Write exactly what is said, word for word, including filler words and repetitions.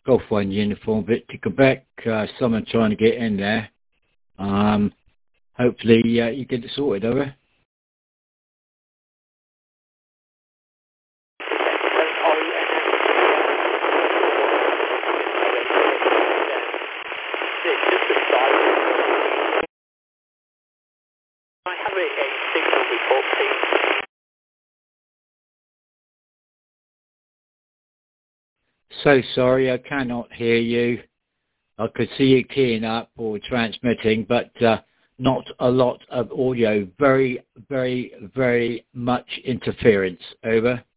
Golf one uniform, Victor Quebec. Uh, someone trying to get in there. Um, hopefully uh, you get it sorted, over. I have a, a signal report, please. So sorry, I cannot hear you. I could see you keying up or transmitting, but uh, not a lot of audio. Very, very, very much interference. Over.